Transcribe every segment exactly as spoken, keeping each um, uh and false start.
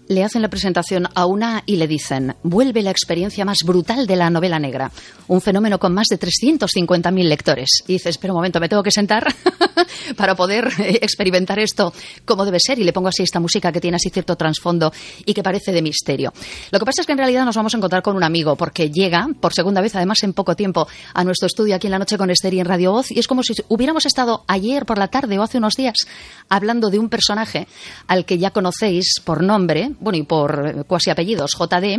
le hacen la presentación a una y le dicen: vuelve la experiencia más brutal de la novela negra, un fenómeno con más de trescientos cincuenta mil lectores. Y dices, espera un momento, me tengo que sentar para poder experimentar esto como debe ser, y le pongo así esta música que tiene así cierto trasfondo y que parece de misterio. Lo que pasa es que en realidad nos vamos a encontrar con un amigo, porque llega por segunda vez, además en poco tiempo, a nuestro estudio aquí en La Noche con Ester y en Radio Voz, y es como si hubiéramos estado ayer por la tarde o hace unos días hablando de un personaje al que ya conocéis por nombre, bueno, y por cuasi apellidos, J D,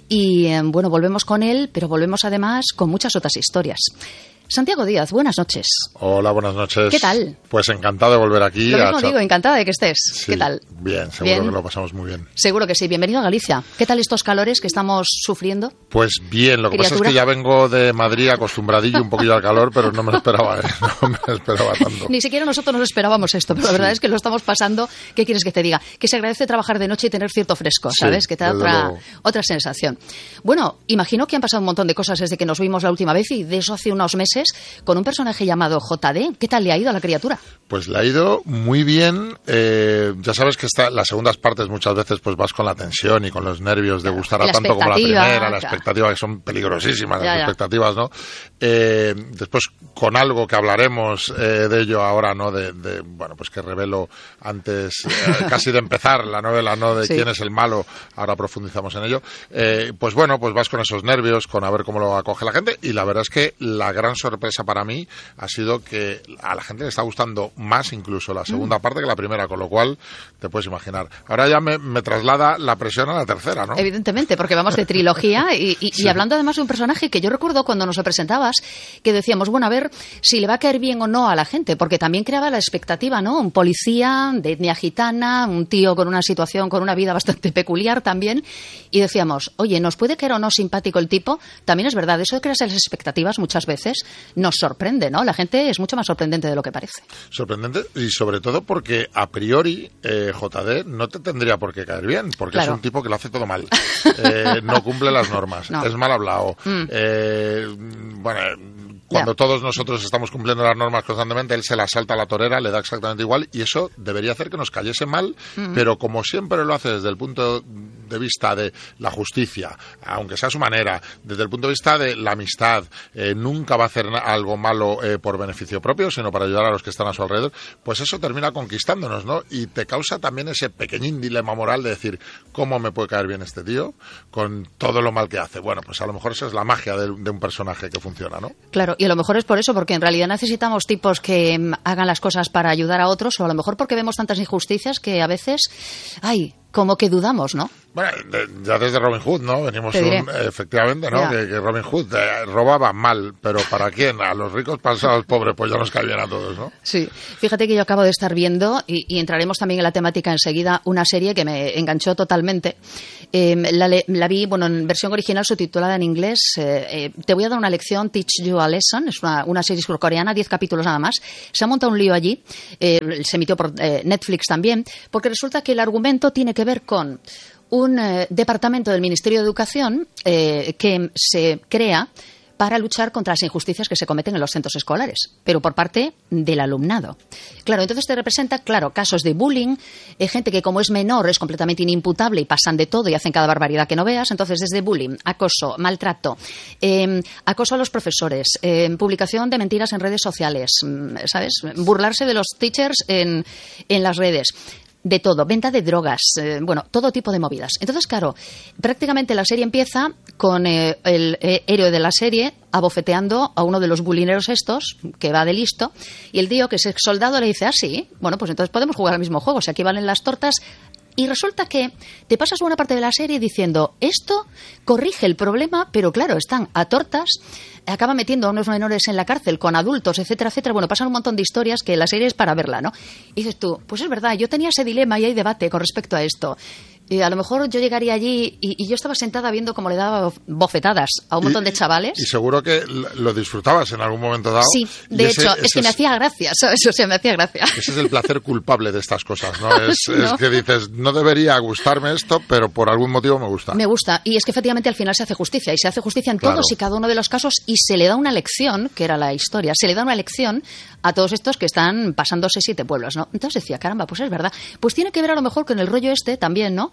y eh, bueno, volvemos con él, pero volvemos además con muchas otras historias. Santiago Díaz, buenas noches. Hola, buenas noches. ¿Qué tal? Pues encantado de volver aquí. Lo mismo digo, encantada de que estés. Sí, ¿qué tal? Bien, seguro ¿Bien? que lo pasamos muy bien. Seguro que sí. Bienvenido a Galicia. ¿Qué tal estos calores que estamos sufriendo? Pues bien, lo que ¿Criatura? pasa es que ya vengo de Madrid acostumbradillo un poquillo al calor, pero no me lo esperaba, ¿eh? no me lo esperaba tanto. Ni siquiera nosotros nos esperábamos esto, pero la verdad Sí. es que lo estamos pasando. ¿Qué quieres que te diga? Que se agradece trabajar de noche y tener cierto fresco, ¿sabes? Sí, que te da desde otra, luego. otra sensación. Bueno, imagino que han pasado un montón de cosas desde que nos vimos la última vez, y de eso hace unos meses, con un personaje llamado J D. ¿Qué tal le ha ido a la criatura? Pues le ha ido muy bien. Eh, ya sabes que está, las segundas partes muchas veces pues vas con la tensión y con los nervios de Claro, gustar y a la tanto como la expectativa, primera, la claro. expectativa, que son peligrosísimas Ya, las ya. expectativas, ¿no? Eh, después con algo que hablaremos eh, de ello ahora, ¿no? De, de, bueno, pues que revelo antes, eh, casi de empezar la novela, ¿no? De Sí. quién es el malo, ahora profundizamos en ello. Eh, pues bueno, pues vas con esos nervios, con a ver cómo lo acoge la gente, y la verdad es que la gran sorpresa para mí ha sido que a la gente le está gustando más incluso la segunda mm. parte que la primera, con lo cual te puedes imaginar. Ahora ya me, me traslada la presión a la tercera, ¿no? Evidentemente, porque vamos de trilogía y, y, sí. y hablando además de un personaje que yo recuerdo cuando nos lo presentabas, que decíamos, bueno, a ver si le va a caer bien o no a la gente, porque también creaba la expectativa, ¿no? Un policía de etnia gitana, un tío con una situación, con una vida bastante peculiar también, y decíamos, oye, ¿nos puede caer o no simpático el tipo? También es verdad, eso de crearse las expectativas muchas veces nos sorprende, ¿no? La gente es mucho más sorprendente de lo que parece. Sorprendente, y sobre todo porque a priori eh, J D no te tendría por qué caer bien, porque claro. es un tipo que lo hace todo mal, eh, no cumple las normas, no. es mal hablado, mm. eh, bueno, cuando yeah. todos nosotros estamos cumpliendo las normas constantemente, él se las salta a la torera, le da exactamente igual, y eso debería hacer que nos cayese mal, mm. pero como siempre lo hace desde el punto de vista de la justicia, aunque sea a su manera, desde el punto de vista de la amistad, eh, nunca va a hacer algo malo eh, por beneficio propio, sino para ayudar a los que están a su alrededor, pues eso termina conquistándonos, ¿no? Y te causa también ese pequeñín dilema moral de decir, ¿cómo me puede caer bien este tío con todo lo mal que hace? Bueno, pues a lo mejor esa es la magia de, de un personaje que funciona, ¿no? Claro, y a lo mejor es por eso, porque en realidad necesitamos tipos que um, hagan las cosas para ayudar a otros, o a lo mejor porque vemos tantas injusticias que a veces, ay, como que dudamos, ¿no? Bueno, de, ya desde Robin Hood, ¿no? Venimos un, efectivamente, ¿no? Que, que Robin Hood eh, robaba mal, pero ¿para quién? A los ricos, para los pobres, pues ya nos cae bien a todos, ¿no? Sí. Fíjate que yo acabo de estar viendo, y, y entraremos también en la temática enseguida, una serie que me enganchó totalmente. Eh, la, la vi, bueno, en versión original subtitulada en inglés. Eh, eh, te voy a dar una lección, Teach You a Lesson. Es una, una serie surcoreana, diez capítulos nada más. Se ha montado un lío allí. Eh, se emitió por eh, Netflix también, porque resulta que el argumento tiene que ver con un eh, departamento del Ministerio de Educación eh, que se crea para luchar contra las injusticias que se cometen en los centros escolares, pero por parte del alumnado. Claro, entonces te representa, claro, casos de bullying, eh, gente que como es menor es completamente inimputable y pasan de todo y hacen cada barbaridad que no veas. Entonces, desde bullying, acoso, maltrato, eh, acoso a los profesores, eh, publicación de mentiras en redes sociales, ¿sabes? Burlarse de los teachers en, en las redes. De todo, venta de drogas, eh, bueno, todo tipo de movidas. Entonces, claro, prácticamente la serie empieza con eh, el eh, héroe de la serie abofeteando a uno de los bulineros estos, que va de listo, y el tío, que es ex soldado, le dice, ah, sí, bueno, pues entonces podemos jugar al mismo juego, si aquí valen las tortas. Y resulta que te pasas buena parte de la serie diciendo, esto corrige el problema, pero claro, están a tortas, acaba metiendo a unos menores en la cárcel con adultos, etcétera, etcétera. Bueno, pasan un montón de historias que la serie es para verla, ¿no? Y dices tú, pues es verdad, yo tenía ese dilema y hay debate con respecto a esto. Y a lo mejor yo llegaría allí y, y yo estaba sentada viendo cómo le daba bofetadas a un montón y, de chavales. Y seguro que lo disfrutabas en algún momento dado. Sí, de ese, hecho, ese es que es, me hacía gracia, ¿sabes? O sea, me hacía gracia. Ese es el placer culpable de estas cosas, ¿no? Es, ¿no? es que dices, no debería gustarme esto, pero por algún motivo me gusta. Me gusta. Y es que efectivamente al final se hace justicia. Y se hace justicia en claro. todos y cada uno de los casos. Y se le da una lección, que era la historia, se le da una lección a todos estos que están pasándose siete pueblos, ¿no? Entonces decía, caramba, pues es verdad. Pues tiene que ver a lo mejor con el rollo este también, ¿no?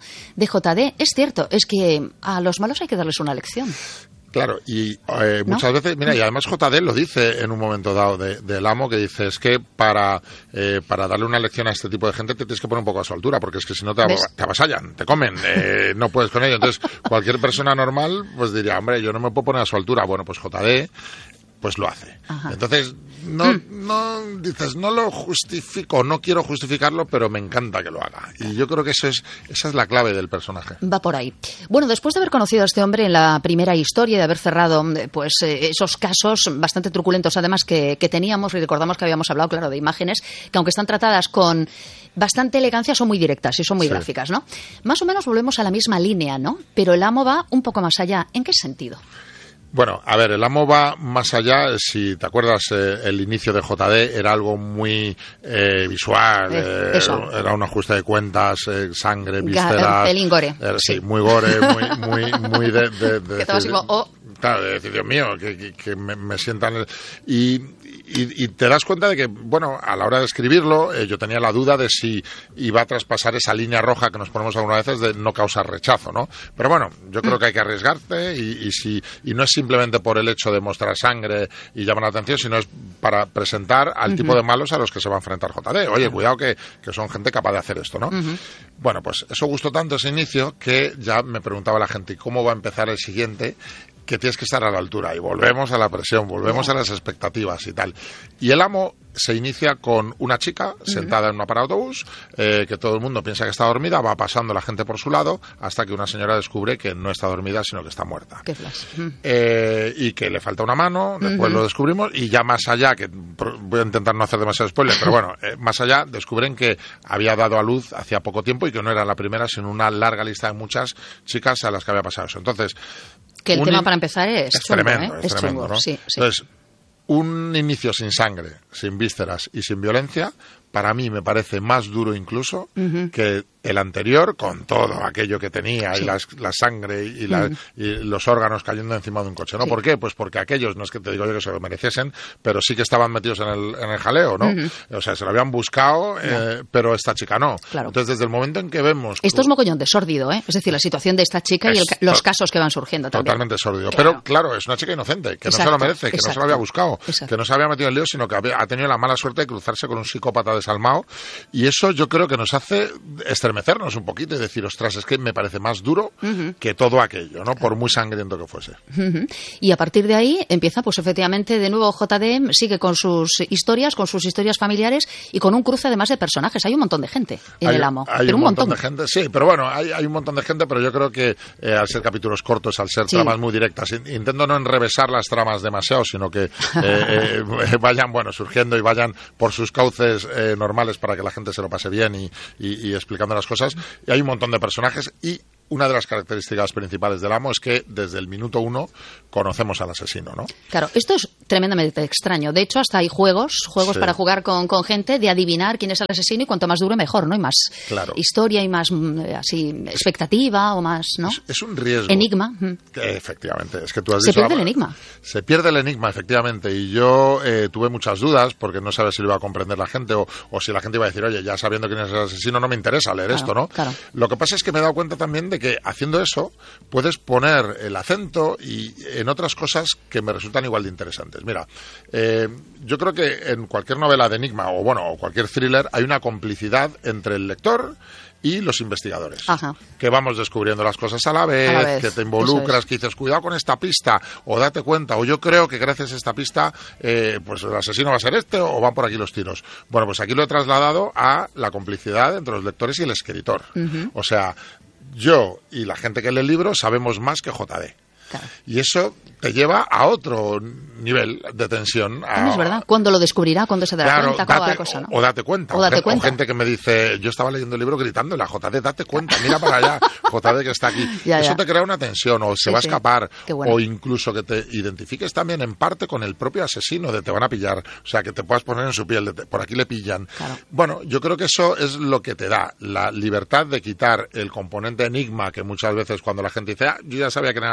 de J D. Es cierto, es que a los malos hay que darles una lección. Claro, y eh, muchas ¿no? veces, mira, y además J D lo dice en un momento dado de, del amo, que dice, es que para eh, para darle una lección a este tipo de gente te tienes que poner un poco a su altura, porque es que si no te, ab- te avasallan, te comen, eh, no puedes con ello. Entonces, cualquier persona normal, pues diría, hombre, yo no me puedo poner a su altura. Bueno, pues J D pues lo hace. Ajá. Entonces, no, no dices, no lo justifico, no quiero justificarlo, pero me encanta que lo haga. Y yo creo que eso es, esa es la clave del personaje. Va por ahí. Bueno, después de haber conocido a este hombre en la primera historia y de haber cerrado pues eh, esos casos bastante truculentos, además, que, que teníamos, y recordamos que habíamos hablado, claro, de imágenes, que aunque están tratadas con bastante elegancia, son muy directas y son muy sí. gráficas, ¿no? Más o menos volvemos a la misma línea, ¿no? Pero el amo va un poco más allá. ¿En qué sentido? Bueno, a ver, el amo va más allá. Si te acuerdas, eh, el inicio de J D era algo muy eh, visual, eh, Eso. Era un ajuste de cuentas, eh, sangre, vísceras. Pelín gore. Eh, sí, sí, muy gore, muy, muy, muy de... de, de que te vas como, oh. Claro, de decir, Dios mío, que, que, que me, me sientan... Y, y, y te das cuenta de que, bueno, a la hora de escribirlo, eh, yo tenía la duda de si iba a traspasar esa línea roja que nos ponemos algunas veces de no causar rechazo, ¿no? Pero bueno, yo creo que hay que arriesgarte y, y, si, y no es simplemente por el hecho de mostrar sangre y llamar la atención, sino es para presentar al uh-huh. tipo de malos a los que se va a enfrentar J D. Oye, cuidado que, que son gente capaz de hacer esto, ¿no? Uh-huh. Bueno, pues eso gustó tanto ese inicio que ya me preguntaba la gente, ¿cómo va a empezar el siguiente? Que tienes que estar a la altura, y volvemos a la presión, volvemos a las expectativas y tal. Y el amo se inicia con una chica sentada uh-huh. en una parada de autobús, eh, que todo el mundo piensa que está dormida, va pasando la gente por su lado, hasta que una señora descubre que no está dormida, sino que está muerta. Qué flash. Uh-huh. Eh, y que le falta una mano, después uh-huh. lo descubrimos, y ya más allá, que voy a intentar no hacer demasiado spoiler, pero bueno, eh, más allá descubren que había dado a luz hacía poco tiempo y que no era la primera, sino una larga lista de muchas chicas a las que había pasado eso. Entonces, que el un tema in... para empezar es, es chungo, tremendo, ¿eh? es, es tremendo, chungo, ¿no? sí, sí. Entonces, un inicio sin sangre, sin vísceras y sin violencia, para mí me parece más duro incluso uh-huh. que el anterior, con todo aquello que tenía, sí. y las, la sangre y, la, uh-huh. y los órganos cayendo encima de un coche, ¿no? Sí. ¿Por qué? Pues porque aquellos, no es que te digo yo que se lo mereciesen, pero sí que estaban metidos en el, en el jaleo, ¿no? Uh-huh. O sea, se lo habían buscado, eh, no. pero esta chica no. Claro. Entonces, desde el momento en que vemos... Esto es mogollón de sórdido, ¿eh? Es decir, la situación de esta chica y el, los casos que van surgiendo también. Totalmente sórdido. Claro. Pero, claro, es una chica inocente, que exacto, no se lo merece, que exacto. no se lo había buscado, exacto. que no se había metido en lío, sino que había, ha tenido la mala suerte de cruzarse con un psicópata desalmado, y eso yo creo que nos hace estremecernos un poquito y decir, ostras, es que me parece más duro uh-huh. que todo aquello, ¿no? Claro. Por muy sangriento que fuese. Uh-huh. Y a partir de ahí empieza, pues efectivamente, de nuevo J D sigue con sus historias, con sus historias familiares y con un cruce además de personajes. Hay un montón de gente en hay, el amo. Hay pero un, un montón. montón de gente, sí, pero bueno, hay, hay un montón de gente, pero yo creo que eh, al ser capítulos cortos, al ser sí. tramas muy directas, intento no enrevesar las tramas demasiado, sino que eh, eh, vayan, bueno, surgiendo y vayan por sus cauces eh, normales para que la gente se lo pase bien y, y, y explicando las cosas. Y hay un montón de personajes y una de las características principales del amo es que desde el minuto uno conocemos al asesino, ¿no? Claro, esto es tremendamente extraño. De hecho, hasta hay juegos, juegos sí. para jugar con, con gente de adivinar quién es el asesino y cuanto más dure mejor, ¿no? Y más claro. historia y más así expectativa o más, ¿no? Es, es un riesgo. Enigma. Que, efectivamente. Es que tú has se dicho, pierde el enigma. Se pierde el enigma, efectivamente. Y yo eh, tuve muchas dudas porque no sabes si lo iba a comprender la gente o, o si la gente iba a decir, oye, ya sabiendo quién es el asesino no me interesa leer claro, esto, ¿no? Claro. Lo que pasa es que me he dado cuenta también de que haciendo eso puedes poner el acento y en otras cosas que me resultan igual de interesantes. Mira, eh, yo creo que en cualquier novela de enigma o bueno o cualquier thriller hay una complicidad entre el lector y los investigadores. Ajá. Que vamos descubriendo las cosas a la vez, a la vez. que te involucras, es. que dices, cuidado con esta pista, o date cuenta, o yo creo que gracias a esta pista, eh, pues el asesino va a ser este, o van por aquí los tiros. Bueno, pues aquí lo he trasladado a la complicidad entre los lectores y el escritor. Uh-huh. O sea, yo y la gente que lee el libro sabemos más que J D. Claro. Y eso te lleva a otro nivel de tensión. A... No es verdad. ¿Cuándo lo descubrirá? ¿Cuándo se dará claro, cuenta? Date, la cosa, ¿no? O date cuenta. O, date o, cuenta. o gente que me dice, yo estaba leyendo el libro gritándole a J D, date cuenta, mira para allá, J D que está aquí. ya, Eso ya. te crea una tensión, o se sí, va a escapar, sí. bueno. o incluso que te identifiques también en parte con el propio asesino, de te van a pillar, o sea, que te puedas poner en su piel, de te, por aquí le pillan. Claro. Bueno, yo creo que eso es lo que te da, la libertad de quitar el componente enigma, que muchas veces cuando la gente dice, ah, yo ya sabía que era el asesino,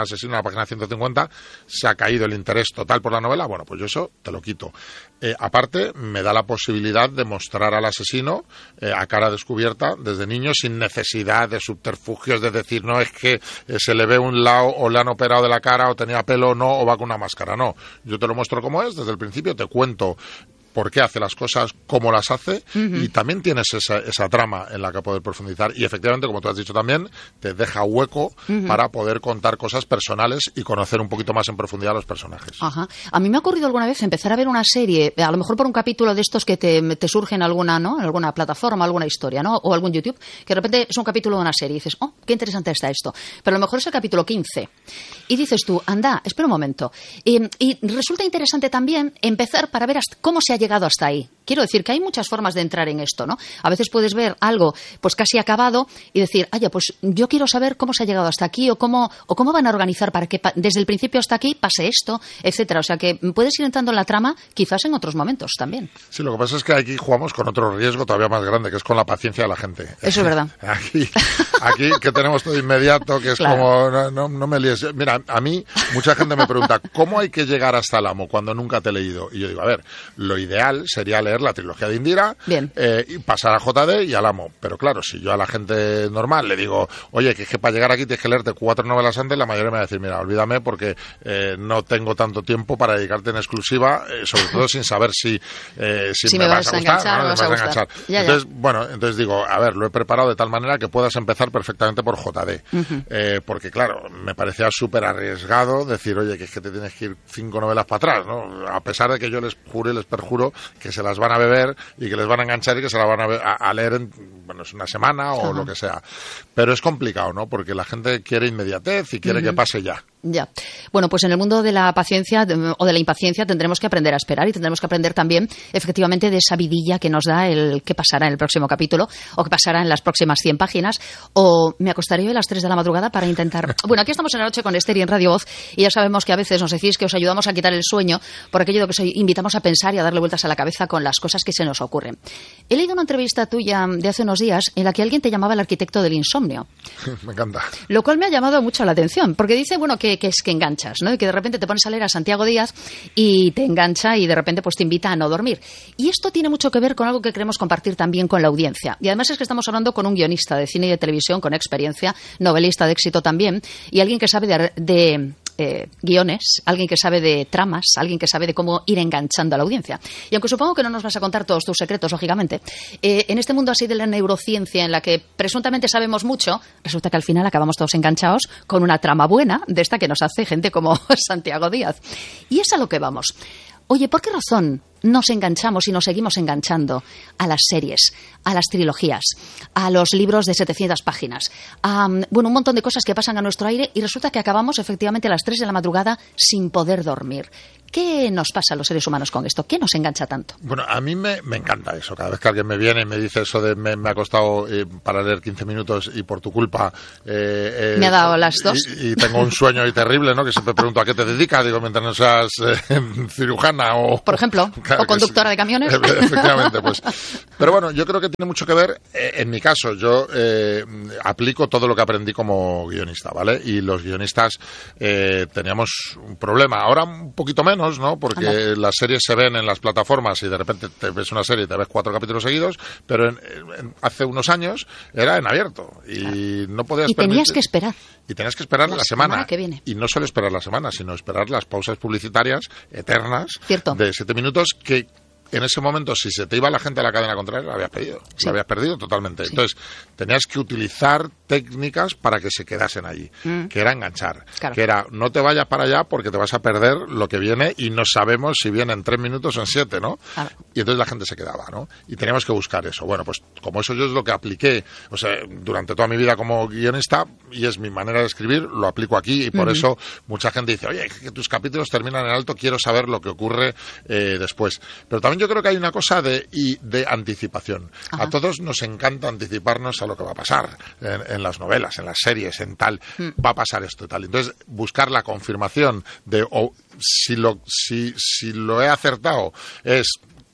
página ciento cincuenta se ha caído el interés total por la novela, bueno, pues yo eso te lo quito. Eh, aparte, me da la posibilidad de mostrar al asesino eh, a cara descubierta desde niño, sin necesidad de subterfugios, de decir, no, es que eh, se le ve un lado o le han operado de la cara o tenía pelo o no, o va con una máscara. No, yo te lo muestro como es, desde el principio te cuento por qué hace las cosas, cómo las hace, uh-huh. y también tienes esa, esa trama en la que poder profundizar. Y efectivamente, como tú has dicho también, te deja hueco uh-huh. para poder contar cosas personales y conocer un poquito más en profundidad a los personajes. Ajá. A mí me ha ocurrido alguna vez empezar a ver una serie, a lo mejor por un capítulo de estos que te, te surge en alguna, ¿no? En alguna plataforma, alguna historia, ¿no? O algún YouTube, que de repente es un capítulo de una serie y dices, oh, qué interesante está esto. Pero a lo mejor es el capítulo quince. Y dices tú, anda, espera un momento. Y, y resulta interesante también empezar para ver hasta cómo se ha llegado hasta ahí. Quiero decir que hay muchas formas de entrar en esto, ¿no? A veces puedes ver algo pues casi acabado y decir, ah, ya, pues yo quiero saber cómo se ha llegado hasta aquí o cómo o cómo van a organizar para que pa- desde el principio hasta aquí pase esto, etcétera. O sea que puedes ir entrando en la trama quizás en otros momentos también. Sí, lo que pasa es que aquí jugamos con otro riesgo todavía más grande, que es con la paciencia de la gente. Eso es verdad. Aquí, aquí que tenemos todo inmediato, que es claro. como, no, no, no me líes. Mira, a mí mucha gente me pregunta, ¿cómo hay que llegar hasta el amo cuando nunca te he leído? Y yo digo, a ver, lo ideal sería leer la trilogía de Indira, eh, y pasar a J D y al amo. Pero claro, si yo a la gente normal le digo, oye, que, que para llegar aquí tienes que leerte cuatro novelas antes, la mayoría me va a decir, mira, olvídame porque eh, no tengo tanto tiempo para dedicarte en exclusiva, eh, sobre todo sin saber si, eh, si, si me, me vas a gustar, enganchar, ¿no? me vas a enganchar. Ya, entonces, ya. bueno, entonces digo, a ver, lo he preparado de tal manera que puedas empezar perfectamente por J D. Uh-huh. Eh, porque claro, me parecía súper arriesgado decir, oye, que es que te tienes que ir cinco novelas para atrás, ¿no? A pesar de que yo les juro y les perjuro que se las van a beber y que les van a enganchar y que se la van a, a, a leer en, bueno, es una semana o Ajá. lo que sea. Pero es complicado, ¿no? Porque la gente quiere inmediatez y quiere uh-huh. que pase ya. Ya. Bueno, pues en el mundo de la paciencia de, o de la impaciencia tendremos que aprender a esperar y tendremos que aprender también, efectivamente, de esa vidilla que nos da el qué pasará en el próximo capítulo o qué pasará en las próximas cien páginas. O me acostaré hoy a las tres de la madrugada para intentar... Bueno, aquí estamos en la noche con Esther y en Radio Voz y ya sabemos que a veces nos decís que os ayudamos a quitar el sueño por aquello de que os invitamos a pensar y a darle vueltas a la cabeza con las cosas que se nos ocurren. He leído una entrevista tuya de hace unos días en la que alguien te llamaba el arquitecto del insomnio. Me encanta. Lo cual me ha llamado mucho la atención, porque dice, bueno, que, que es que enganchas, ¿no? Y que de repente te pones a leer a Santiago Díaz y te engancha y de repente pues te invita a no dormir. Y esto tiene mucho que ver con algo que queremos compartir también con la audiencia. Y además es que estamos hablando con un guionista de cine y de televisión con experiencia, novelista de éxito también, y alguien que sabe de... de Eh, guiones, alguien que sabe de tramas, alguien que sabe de cómo ir enganchando a la audiencia. Y aunque supongo que no nos vas a contar todos tus secretos, lógicamente, eh, en este mundo así de la neurociencia en la que presuntamente sabemos mucho, resulta que al final acabamos todos enganchados con una trama buena de esta que nos hace gente como Santiago Díaz. Y es a lo que vamos. Oye, ¿por qué razón nos enganchamos y nos seguimos enganchando a las series, a las trilogías, a los libros de setecientas páginas, a bueno, un montón de cosas que pasan a nuestro aire y resulta que acabamos efectivamente a las tres de la madrugada sin poder dormir? ¿Qué nos pasa a los seres humanos con esto? ¿Qué nos engancha tanto? Bueno, a mí me, me encanta eso. Cada vez que alguien me viene y me dice eso de me, me ha costado eh, para leer quince minutos y por tu culpa... Eh, eh, me ha dado las dos. Y, y tengo un sueño ahí terrible, ¿no? Que siempre pregunto a qué te dedicas. Digo, mientras no seas eh, cirujana o... Por ejemplo, claro, o conductora de camiones. Efectivamente, pues. Pero bueno, yo creo que tiene mucho que ver, eh, en mi caso, yo eh, aplico todo lo que aprendí como guionista, ¿vale? Y los guionistas eh, teníamos un problema. Ahora un poquito menos, ¿no? Porque Anda. Las series se ven en las plataformas y de repente te ves una serie y te ves cuatro capítulos seguidos, pero en, en, hace unos años era en abierto y claro. no podías Y tenías permitir, que esperar. Y tenías que esperar la, la semana. semana que viene. Y no solo esperar la semana, sino esperar las pausas publicitarias eternas Cierto. de siete minutos que... En ese momento, si se te iba la gente a la cadena contraria, la habías perdido. Sí. La habías perdido totalmente. Sí. Entonces, tenías que utilizar técnicas para que se quedasen allí. Mm. Que era enganchar. Claro. Que era, no te vayas para allá porque te vas a perder lo que viene y no sabemos si viene en tres minutos o en siete, ¿no? Claro. Y entonces la gente se quedaba, ¿no? Y teníamos que buscar eso. Bueno, pues como eso yo es lo que apliqué, o sea, durante toda mi vida como guionista, y es mi manera de escribir, lo aplico aquí y por mm-hmm. eso mucha gente dice, oye, que tus capítulos terminan en alto, quiero saber lo que ocurre eh, después. Pero también yo creo que hay una cosa de, y de anticipación. Ajá. A todos nos encanta anticiparnos a lo que va a pasar en, en las novelas, en las series, en tal. Mm. Va a pasar esto y tal. Entonces, buscar la confirmación de oh, si, lo, si, si lo he acertado es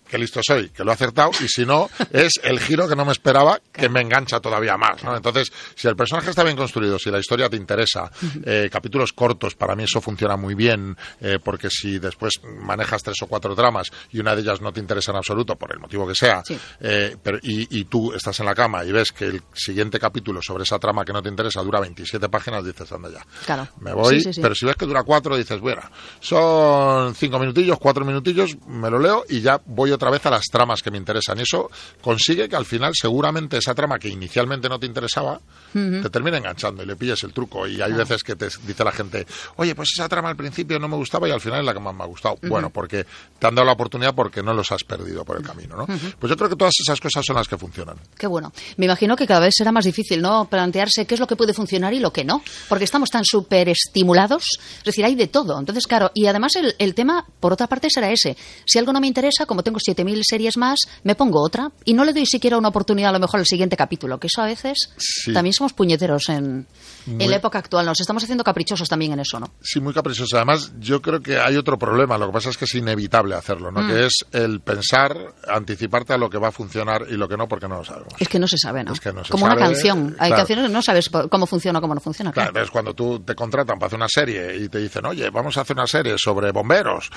qué listo soy, que lo he acertado, y si no, es el giro que no me esperaba, que me engancha todavía más, ¿no? Entonces, si el personaje está bien construido, si la historia te interesa, eh, capítulos cortos, para mí eso funciona muy bien, eh, porque si después manejas tres o cuatro tramas y una de ellas no te interesa en absoluto, por el motivo que sea, sí. eh, pero, y, y tú estás en la cama y ves que el siguiente capítulo sobre esa trama que no te interesa dura veintisiete páginas, dices, anda ya, claro. me voy, sí, sí, sí. Pero si ves que dura cuatro, dices, bueno, son cinco minutillos, cuatro minutillos, me lo leo y ya voy otra vez a las tramas que me interesan. Y eso consigue que al final seguramente esa trama que inicialmente no te interesaba, uh-huh. te termine enganchando y le pilles el truco. Y hay claro. veces que te dice la gente, oye, pues esa trama al principio no me gustaba y al final es la que más me ha gustado. Uh-huh. Bueno, porque te han dado la oportunidad porque no los has perdido por el camino, ¿no? Uh-huh. Pues yo creo que todas esas cosas son las que funcionan. Qué bueno. Me imagino que cada vez será más difícil, ¿no?, plantearse qué es lo que puede funcionar y lo que no, porque estamos tan súper estimulados, es decir, hay de todo. Entonces, claro, y además el, el tema, por otra parte, será ese. Si algo no me interesa, como tengo siete mil series más, me pongo otra y no le doy siquiera una oportunidad a lo mejor al siguiente capítulo, que eso a veces sí. también somos puñeteros en, muy... en la época actual. Nos estamos haciendo caprichosos también en eso, ¿no? Sí, muy caprichosos. Además, yo creo que hay otro problema, lo que pasa es que es inevitable hacerlo, ¿no? Mm. Que es el pensar, anticiparte a lo que va a funcionar y lo que no, porque no lo sabemos. Es que no se sabe, ¿no? Es que no se como sabe. Una canción. Hay claro. canciones que no sabes cómo funciona o cómo no funciona. Claro, claro. Es cuando tú te contratan para hacer una serie y te dicen, oye, vamos a hacer una serie sobre bomberos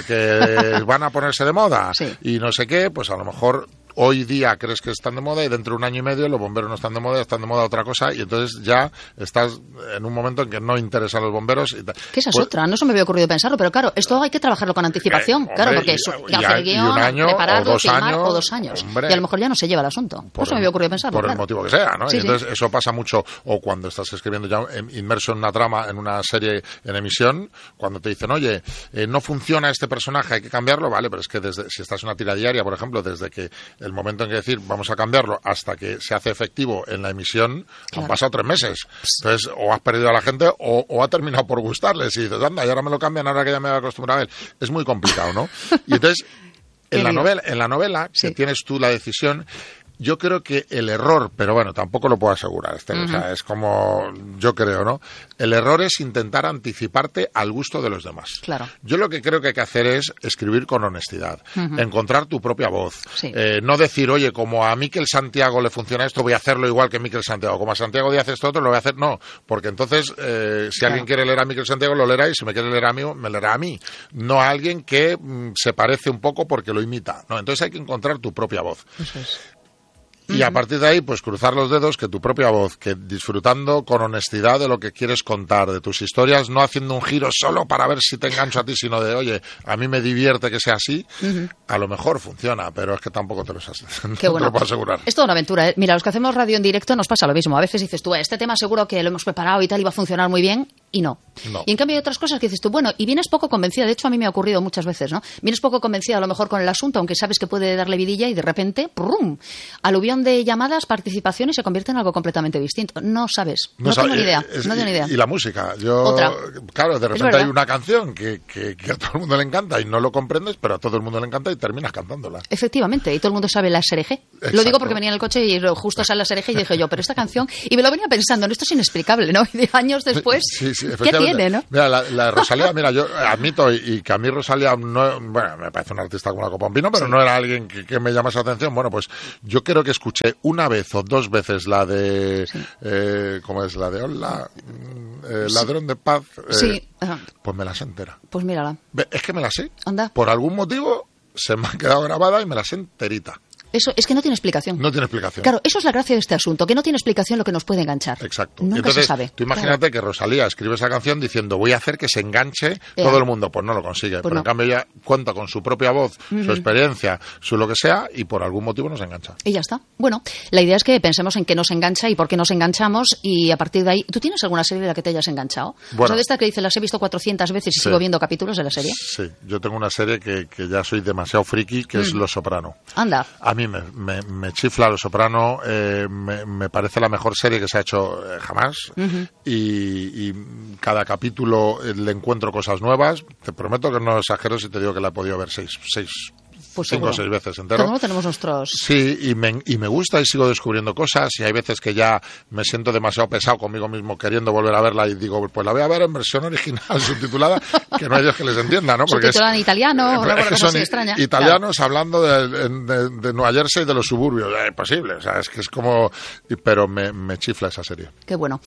porque van a ponerse de moda sí. y no sé qué, pues a lo mejor hoy día crees que están de moda y dentro de un año y medio los bomberos no están de moda, están de moda otra cosa y entonces ya estás en un momento en que no interesan los bomberos. Y que esa es pues, otra, no se me había ocurrido pensarlo, pero claro, esto hay que trabajarlo con anticipación, eh, claro, hombre, porque y, eso, y, hacer el guión, año, prepararlo, o dos filmar, años, o dos años. Hombre, y a lo mejor ya no se lleva el asunto. No se me había ocurrido pensarlo. Por claro. el motivo que sea, ¿no? Sí, y entonces sí. eso pasa mucho, o cuando estás escribiendo ya inmerso en una trama, en una serie en emisión, cuando te dicen, oye, eh, no funciona este personaje, hay que cambiarlo, vale, pero es que desde, si estás en una tira diaria, por ejemplo, desde que el momento en que decir, vamos a cambiarlo, hasta que se hace efectivo en la emisión, claro. han pasado tres meses. Entonces, o has perdido a la gente o, o ha terminado por gustarles. Y dices, anda, y ahora me lo cambian, ahora que ya me he acostumbrado a él. Es muy complicado, ¿no? Y entonces, en la novela, en la novela sí. que tienes tú la decisión, yo creo que el error, pero bueno, tampoco lo puedo asegurar, este, uh-huh. o sea, es como yo creo, ¿no? El error es intentar anticiparte al gusto de los demás. Claro. Yo lo que creo que hay que hacer es escribir con honestidad, uh-huh. encontrar tu propia voz, sí. eh, no decir, oye, como a Miquel Santiago le funciona esto, voy a hacerlo igual que Miquel Santiago, como a Santiago Díaz esto otro, lo voy a hacer, no, porque entonces, eh, si claro. alguien quiere leer a Miquel Santiago, lo leerá, y si me quiere leer a mí, me leerá a mí, no a alguien que mm, se parece un poco porque lo imita, ¿no? Entonces hay que encontrar tu propia voz. Eso es. Y a partir de ahí, pues cruzar los dedos, que tu propia voz, que disfrutando con honestidad de lo que quieres contar, de tus historias, no haciendo un giro solo para ver si te engancho a ti, sino de, oye, a mí me divierte que sea así, uh-huh. a lo mejor funciona, pero es que tampoco te lo, no Qué bueno. te lo puedo asegurar. Es toda una aventura, ¿eh? Mira, los que hacemos radio en directo nos pasa lo mismo. A veces dices tú, este tema seguro que lo hemos preparado y tal, y va a funcionar muy bien, y no. no. Y en cambio hay otras cosas que dices tú, bueno, y vienes poco convencida, de hecho a mí me ha ocurrido muchas veces, ¿no? Vienes poco convencida a lo mejor con el asunto, aunque sabes que puede darle vidilla, y de repente, ¡prum!, aluvión de llamadas, participación, y se convierte en algo completamente distinto. No sabes, no, no tengo ni idea, es, no tengo ni idea. Y la música, yo, Otra. claro, de repente hay una canción que, que, que a todo el mundo le encanta y no lo comprendes, pero a todo el mundo le encanta y terminas cantándola. sí, sí, ¿qué tiene, no? Mira, la, la Rosalía, mira, yo admito y, y que a mí Rosalía, no, bueno, me parece una artista como la copa un pino, pero sí. no era alguien que, que me llamase la atención. Bueno, pues yo creo que escuché una vez o dos veces la de, sí. eh, ¿cómo es? La de Hola, eh, sí. Ladrón de Paz. Eh, sí. Ajá. Pues me la sé entera. Pues mírala. Es que me la sé. Anda. Por algún motivo se me ha quedado grabada y me la sé enterita. Eso es que no tiene explicación. No tiene explicación. Claro, eso es la gracia de este asunto, que no tiene explicación lo que nos puede enganchar. Exacto. Nunca Entonces, se sabe. Tú imagínate claro. que Rosalía escribe esa canción diciendo voy a hacer que se enganche Ea. todo el mundo. Pues no lo consigue. Pues Pero no. en cambio ella cuenta con su propia voz, uh-huh. su experiencia, su lo que sea, y por algún motivo nos engancha. Y ya está. Bueno, la idea es que pensemos en qué nos engancha y por qué nos enganchamos, y a partir de ahí... ¿Tú tienes alguna serie de la que te hayas enganchado? Bueno, o sea, de esta que dice, las he visto cuatrocientas veces y sí. sigo viendo capítulos de la serie. Sí, yo tengo una serie que, que ya soy demasiado friki, que mm. es Los Soprano. Anda. A mí me, me, me chifla Los Soprano. Eh, me, me parece la mejor serie que se ha hecho eh, jamás uh-huh. y, y cada capítulo eh, le encuentro cosas nuevas. Te prometo que no exagero si te digo que la he podido ver seis, seis, pues cinco o seis veces entero. Todos tenemos nuestros... Sí, y me, y me gusta y sigo descubriendo cosas, y hay veces que ya me siento demasiado pesado conmigo mismo queriendo volver a verla y digo, pues la voy a ver en versión original subtitulada, que no hay Dios que les entienda, ¿no? Porque subtitulada en italiano, una cosa así extraña. Italianos claro. hablando de, de, de Nueva Jersey y de los suburbios, es posible, o sea, es que es como... Pero me, me chifla esa serie. Qué bueno.